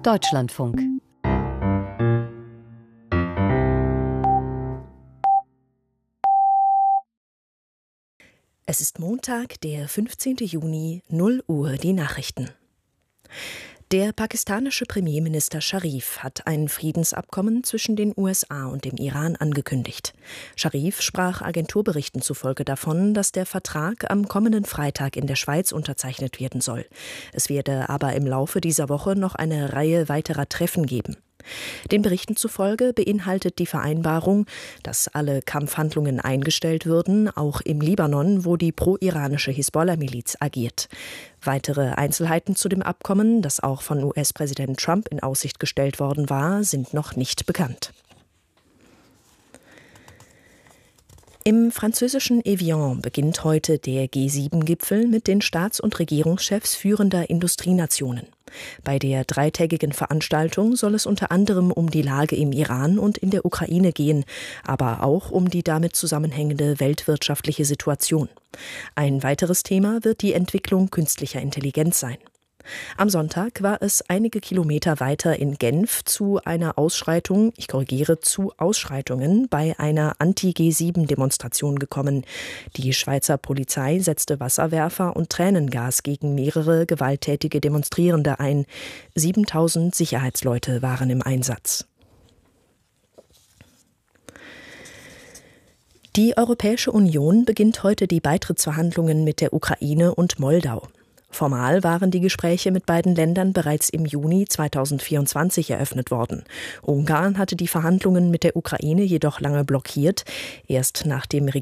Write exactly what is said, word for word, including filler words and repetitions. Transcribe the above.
Deutschlandfunk. Es ist Montag, der fünfzehnten Juni, null Uhr, die Nachrichten. Der pakistanische Premierminister Scharif hat ein Friedensabkommen zwischen den U S A und dem Iran angekündigt. Scharif sprach Agenturberichten zufolge davon, dass der Vertrag am kommenden Freitag in der Schweiz unterzeichnet werden soll. Es werde aber im Laufe dieser Woche noch eine Reihe weiterer Treffen geben. Den Berichten zufolge beinhaltet die Vereinbarung, dass alle Kampfhandlungen eingestellt würden, auch im Libanon, wo die pro-iranische Hisbollah-Miliz agiert. Weitere Einzelheiten zu dem Abkommen, das auch von U S-Präsident Trump in Aussicht gestellt worden war, sind noch nicht bekannt. Im französischen Evian beginnt heute der G sieben Gipfel mit den Staats- und Regierungschefs führender Industrienationen. Bei der dreitägigen Veranstaltung soll es unter anderem um die Lage im Iran und in der Ukraine gehen, aber auch um die damit zusammenhängende weltwirtschaftliche Situation. Ein weiteres Thema wird die Entwicklung künstlicher Intelligenz sein. Am Sonntag war es einige Kilometer weiter in Genf zu einer Ausschreitung, ich korrigiere, zu Ausschreitungen bei einer Anti-G sieben Demonstration gekommen. Die Schweizer Polizei setzte Wasserwerfer und Tränengas gegen mehrere gewalttätige Demonstrierende ein. siebentausend Sicherheitsleute waren im Einsatz. Die Europäische Union beginnt heute die Beitrittsverhandlungen mit der Ukraine und Moldau. Formal waren die Gespräche mit beiden Ländern bereits im Juni zweitausendvierundzwanzig eröffnet worden. Ungarn hatte die Verhandlungen mit der Ukraine jedoch lange blockiert. Erst nach dem